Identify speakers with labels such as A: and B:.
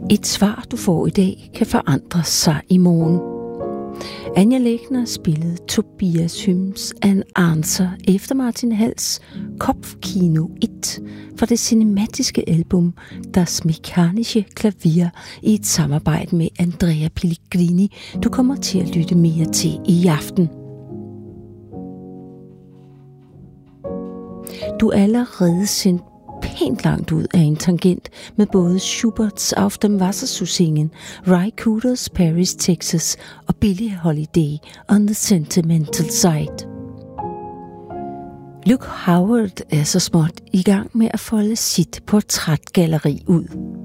A: Et svar, du får i dag, kan forandre sig i morgen. Anja Läckner spillede Tobias Hymns An Answer efter Martin Halls Kopfkino 1 fra det cinematiske album Das Mechanische Klavier i et samarbejde med Andrea Pellegrini, du kommer til at lytte mere til i aften. Du er allerede sendt pænt langt ud af en tangent med både Schuberts Auf dem Wassersussingen, Ry Cooters Paris, Texas og Billie Holiday on the Sentimental Side. Luke Howard er så småt i gang med at folde sit portrætgalleri ud.